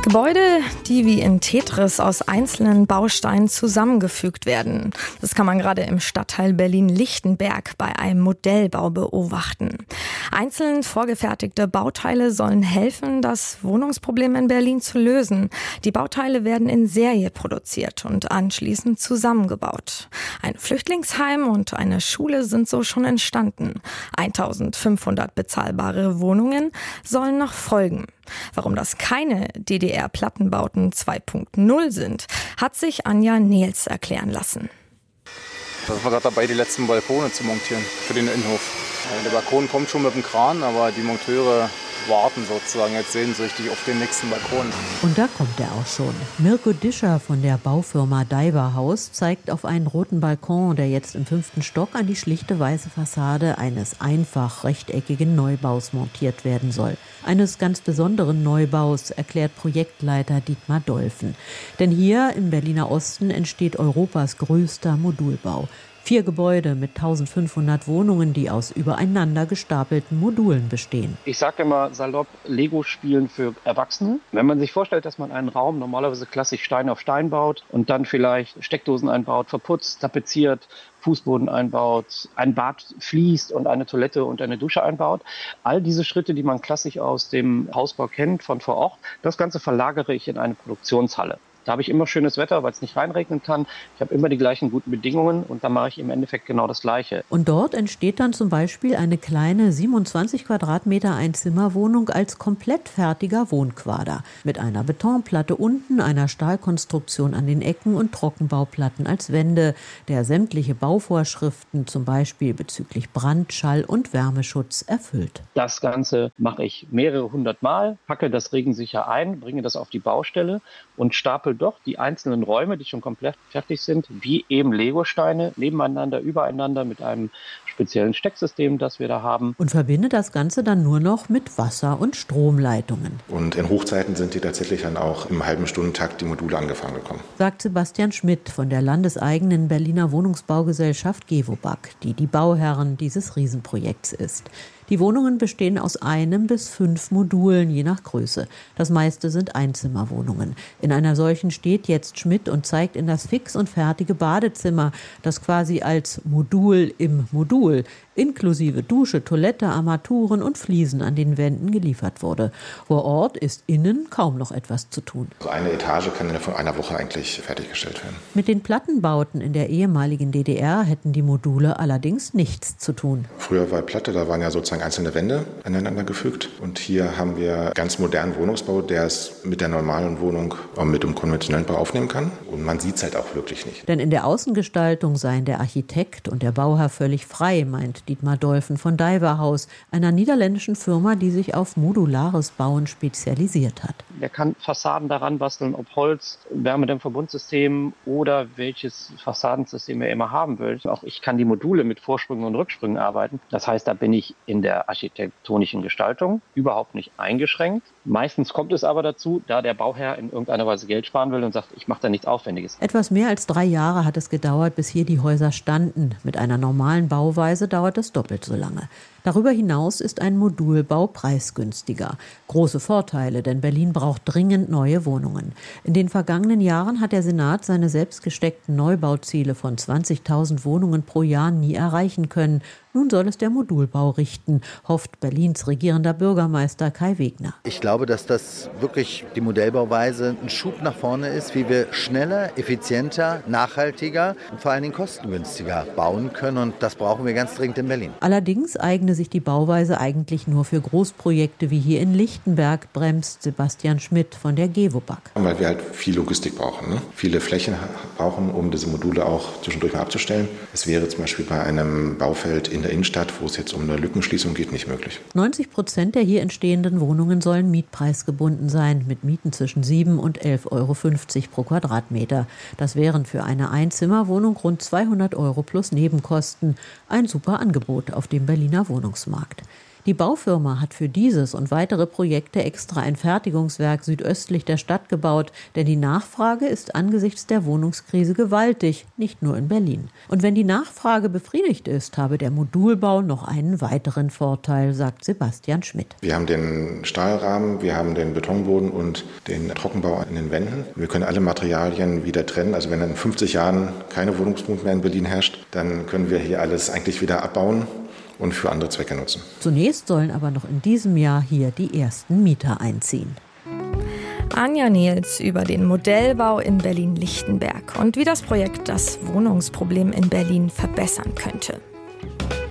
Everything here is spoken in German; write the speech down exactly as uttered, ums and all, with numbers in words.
Gebäude, die wie in Tetris aus einzelnen Bausteinen zusammengefügt werden. Das kann man gerade im Stadtteil Berlin-Lichtenberg bei einem Modellbau beobachten. Einzeln vorgefertigte Bauteile sollen helfen, das Wohnungsproblem in Berlin zu lösen. Die Bauteile werden in Serie produziert und anschließend zusammengebaut. Ein Flüchtlingsheim und eine Schule sind so schon entstanden. eintausendfünfhundert bezahlbare Wohnungen sollen noch folgen. Warum das keine D D R-Plattenbauten zwei Punkt null sind, hat sich Anja Nehls erklären lassen. Da sind wir gerade dabei, die letzten Balkone zu montieren für den Innenhof. Der Balkon kommt schon mit dem Kran, aber die Monteure warten sozusagen jetzt sehnsüchtig auf den nächsten Balkon. Und da kommt er auch schon. Mirko Discher von der Baufirma Daiwa Haus zeigt auf einen roten Balkon, der jetzt im fünften Stock an die schlichte weiße Fassade eines einfach rechteckigen Neubaus montiert werden soll. Eines ganz besonderen Neubaus, erklärt Projektleiter Dietmar Dolfen. Denn hier im Berliner Osten entsteht Europas größter Modulbau. Vier Gebäude mit eintausendfünfhundert Wohnungen, die aus übereinander gestapelten Modulen bestehen. Ich sage immer salopp, Lego-Spielen für Erwachsene. Wenn man sich vorstellt, dass man einen Raum normalerweise klassisch Stein auf Stein baut und dann vielleicht Steckdosen einbaut, verputzt, tapeziert, Fußboden einbaut, ein Bad fließt und eine Toilette und eine Dusche einbaut. All diese Schritte, die man klassisch aus dem Hausbau kennt, von vor Ort, das Ganze verlagere ich in eine Produktionshalle. Da habe ich immer schönes Wetter, weil es nicht reinregnen kann. Ich habe immer die gleichen guten Bedingungen und da mache ich im Endeffekt genau das Gleiche. Und dort entsteht dann zum Beispiel eine kleine siebenundzwanzig Quadratmeter Einzimmerwohnung als komplett fertiger Wohnquader. Mit einer Betonplatte unten, einer Stahlkonstruktion an den Ecken und Trockenbauplatten als Wände, der sämtliche Bauvorschriften, zum Beispiel bezüglich Brand-, Schall- und Wärmeschutz, erfüllt. Das Ganze mache ich mehrere hundert Mal, packe das regensicher ein, bringe das auf die Baustelle und stapel doch die einzelnen Räume, die schon komplett fertig sind, wie eben Legosteine, nebeneinander, übereinander mit einem speziellen Stecksystem, das wir da haben. Und verbinde das Ganze dann nur noch mit Wasser- und Stromleitungen. Und in Hochzeiten sind die tatsächlich dann auch im halben Stundentakt die Module angefangen gekommen. Sagt Sebastian Schmidt von der landeseigenen Berliner Wohnungsbaugesellschaft Gewobag, die die Bauherrin dieses Riesenprojekts ist. Die Wohnungen bestehen aus einem bis fünf Modulen, je nach Größe. Das meiste sind Einzimmerwohnungen. In einer solchen steht jetzt Schmidt und zeigt in das fix und fertige Badezimmer, das quasi als Modul im Modul, inklusive Dusche, Toilette, Armaturen und Fliesen an den Wänden geliefert wurde. Vor Ort ist innen kaum noch etwas zu tun. So eine Etage kann innerhalb von einer Woche eigentlich fertiggestellt werden. Mit den Plattenbauten in der ehemaligen D D R hätten die Module allerdings nichts zu tun. Früher war Platte, da waren ja sozusagen einzelne Wände aneinander gefügt. Und hier haben wir ganz modernen Wohnungsbau, der es mit der normalen Wohnung auch mit dem konventionellen Bau aufnehmen kann. Und man sieht es halt auch wirklich nicht. Denn in der Außengestaltung seien der Architekt und der Bauherr völlig frei, meint Dietmar Dolfen von Daiwa Haus, einer niederländischen Firma, die sich auf modulares Bauen spezialisiert hat. Der kann Fassaden daran basteln, ob Holz, Wärmedämmverbundsystem oder welches Fassadensystem er immer haben will. Auch ich kann die Module mit Vorsprüngen und Rücksprüngen arbeiten. Das heißt, da bin ich in der architektonischen Gestaltung überhaupt nicht eingeschränkt. Meistens kommt es aber dazu, da der Bauherr in irgendeiner Weise Geld sparen will und sagt, ich mache da nichts Aufwendiges. Etwas mehr als drei Jahre hat es gedauert, bis hier die Häuser standen. Mit einer normalen Bauweise dauert es doppelt so lange. Darüber hinaus ist ein Modulbau preisgünstiger. Große Vorteile, denn Berlin braucht dringend neue Wohnungen. In den vergangenen Jahren hat der Senat seine selbst gesteckten Neubauziele von zwanzigtausend Wohnungen pro Jahr nie erreichen können. Nun soll es der Modulbau richten, hofft Berlins regierender Bürgermeister Kai Wegner. Ich glaube, dass das wirklich die Modellbauweise ein Schub nach vorne ist, wie wir schneller, effizienter, nachhaltiger und vor allen Dingen kostengünstiger bauen können. Und das brauchen wir ganz dringend in Berlin. Allerdings eigne sich die Bauweise eigentlich nur für Großprojekte wie hier in Lichtenberg, bremst Sebastian Schmidt von der Gewobag. Weil wir halt viel Logistik brauchen, ne? Viele Flächen brauchen, um diese Module auch zwischendurch mal abzustellen. Es wäre zum Beispiel bei einem Baufeld in der Innenstadt, wo es jetzt um eine Lückenschließung geht, nicht möglich. neunzig Prozent der hier entstehenden Wohnungen sollen mietpreisgebunden sein, mit Mieten zwischen sieben und elf Euro fünfzig pro Quadratmeter. Das wären für eine Einzimmerwohnung rund zweihundert Euro plus Nebenkosten. Ein super Angebot auf dem Berliner Wohnungsmarkt. Die Baufirma hat für dieses und weitere Projekte extra ein Fertigungswerk südöstlich der Stadt gebaut, denn die Nachfrage ist angesichts der Wohnungskrise gewaltig, nicht nur in Berlin. Und wenn die Nachfrage befriedigt ist, habe der Modulbau noch einen weiteren Vorteil, sagt Sebastian Schmidt. Wir haben den Stahlrahmen, wir haben den Betonboden und den Trockenbau an den Wänden. Wir können alle Materialien wieder trennen. Also wenn in fünfzig Jahren keine Wohnungsnot mehr in Berlin herrscht, dann können wir hier alles eigentlich wieder abbauen und für andere Zwecke nutzen. Zunächst sollen aber noch in diesem Jahr hier die ersten Mieter einziehen. Anja Nils über den Modellbau in Berlin-Lichtenberg und wie das Projekt das Wohnungsproblem in Berlin verbessern könnte.